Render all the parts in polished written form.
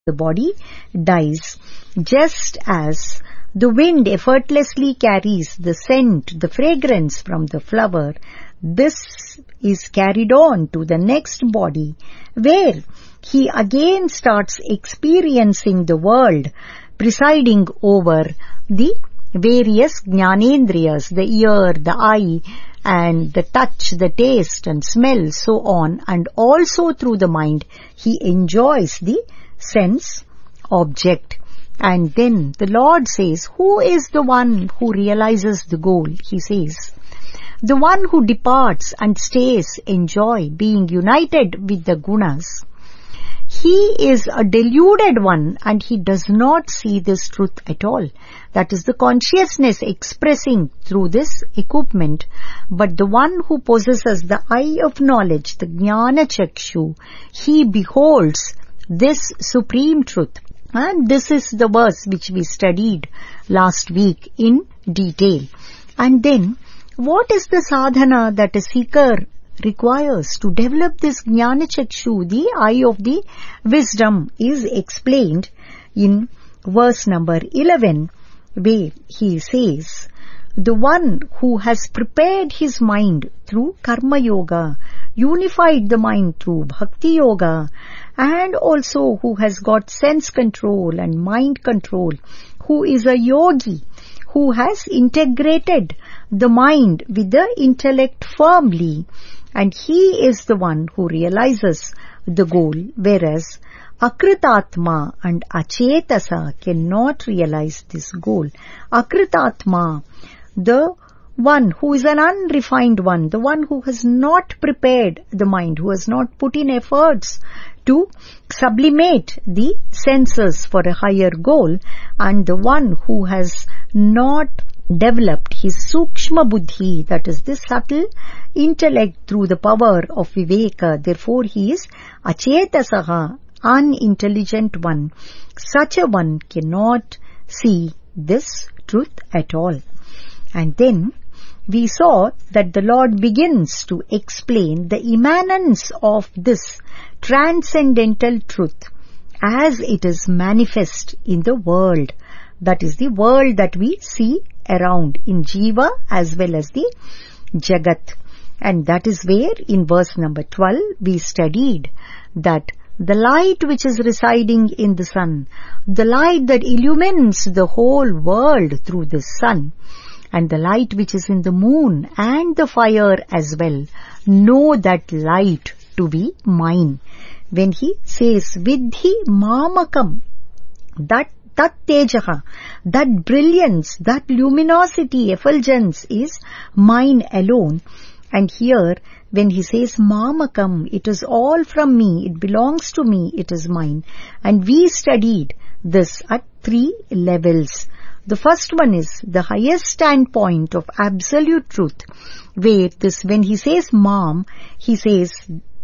the body dies. Just as the wind effortlessly carries the scent, the fragrance from the flower, this is carried on to the next body, where he again starts experiencing the world, presiding over the various jnanendriyas, the ear, the eye, and the touch, the taste and smell, so on, and also through the mind he enjoys the sense object. And then the Lord says, who is the one who realizes the goal? He says, the one who departs and stays in joy, being united with the gunas. He is a deluded one and he does not see this truth at all. That is the consciousness expressing through this equipment. But the one who possesses the eye of knowledge, the jnana chakshu, he beholds this supreme truth. And this is the verse which we studied last week in detail. And then, what is the sadhana that a seeker requires to develop this jnana chakshu, the eye of the wisdom, is explained in verse number 11, where he says, the one who has prepared his mind through karma yoga, unified the mind through bhakti yoga, and also who has got sense control and mind control, who is a yogi, who has integrated the mind with the intellect firmly, and he is the one who realizes the goal, whereas Akritatma and Achetasa cannot realize this goal. Akritatma, the one who is an unrefined one, the one who has not prepared the mind, who has not put in efforts to sublimate the senses for a higher goal, and the one who has not developed his sukshma buddhi, that is the subtle intellect through the power of viveka. Therefore he is achetasaha, unintelligent one. Such a one cannot see this truth at all. And then we saw that the Lord begins to explain the immanence of this transcendental truth as it is manifest in the world. That is the world that we see around in Jiva as well as the Jagat. And that is where in verse number 12 we studied that the light which is residing in the sun, the light that illumines the whole world through the sun, and the light which is in the moon and the fire as well, know that light to be mine. When he says, Vidhi Mamakam, that tejaha, that brilliance, that luminosity, effulgence is mine alone. And here, when he says Mamakam, it is all from me, it belongs to me, it is mine. And we studied this at 3 levels. The first one is the highest standpoint of absolute truth, where this, when he says Mam, he says,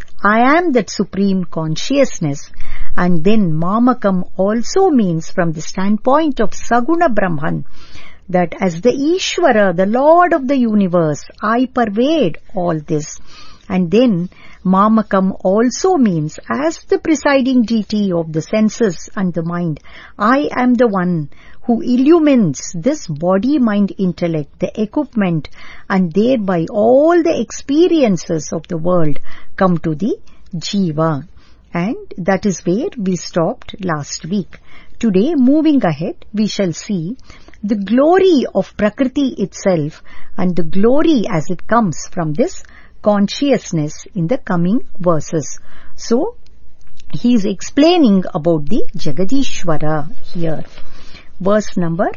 I am that supreme consciousness. And then Mamakam also means from the standpoint of Saguna Brahman, that as the Ishvara, the Lord of the universe, I pervade all this. And then Mamakam also means as the presiding deity of the senses and the mind, I am the one who illumines this body, mind, intellect, the equipment, and thereby all the experiences of the world come to the Jiva. And that is where we stopped last week. Today, moving ahead, we shall see the glory of Prakriti itself and the glory as it comes from this consciousness in the coming verses. So, he is explaining about the Jagadishwara here. Verse number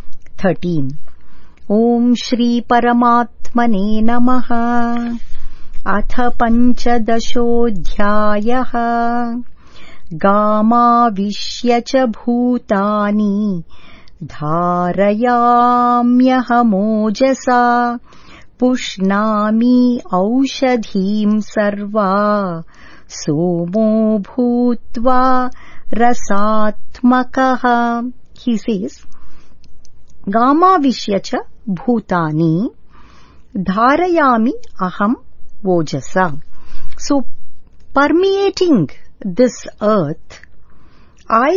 13. Om Shri Paramatmane Namaha. Atha Panchadashodhyayaha. Gama Vishya cha Bhutani. Dharayamyaham Pushnami Aushadhim Sarva. Somo Bhutva Rasatmakaha. He says, Gama Vishyacha Bhutani Dharayami Aham Vojasa. So, permeating this earth, I